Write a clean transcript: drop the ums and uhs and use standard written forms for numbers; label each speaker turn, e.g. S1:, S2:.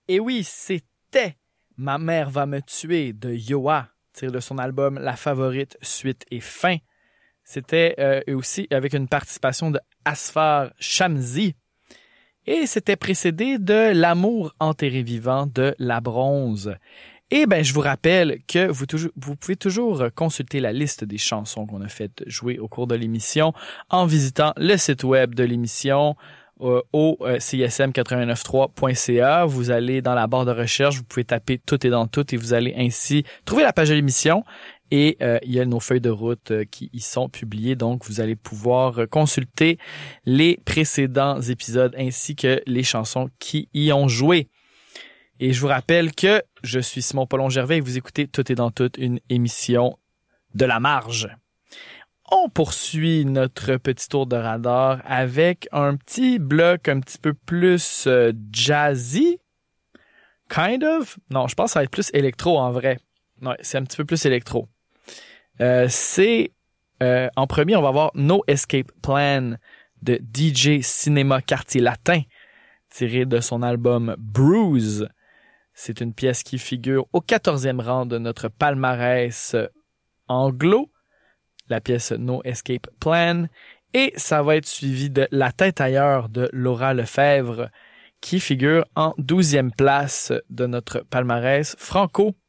S1: Et oui, c'était Ma mère va me tuer de Yoa, tiré de son album La Favorite, suite et fin. C'était aussi avec une participation de Asfar Shamsi. Et c'était précédé de L'amour enterré vivant de La Bronze. Et ben, je vous rappelle que vous pouvez toujours consulter la liste des chansons qu'on a fait jouer au cours de l'émission en visitant le site web de l'émission au csm893.ca. Vous allez dans la barre de recherche, vous pouvez taper Tout est dans tout et vous allez ainsi trouver la page de l'émission. Et il y a nos feuilles de route qui y sont publiées, donc vous allez pouvoir consulter les précédents épisodes ainsi que les chansons qui y ont joué. Et je vous rappelle que je suis Simon Paulon-Gervais et vous écoutez Tout est dans tout, une émission de la marge. On poursuit notre petit tour de radar avec un petit bloc un petit peu plus jazzy. Kind of? Non, je pense que ça va être plus électro en vrai. Ouais, c'est un petit peu plus électro. En premier, on va avoir No Escape Plan de DJ Cinéma Quartier Latin, tiré de son album Bruise. C'est une pièce qui figure au 14e rang de notre palmarès anglo, la pièce No Escape Plan. Et ça va être suivi de La tête ailleurs de Laura Lefebvre, qui figure en 12e place de notre palmarès franco.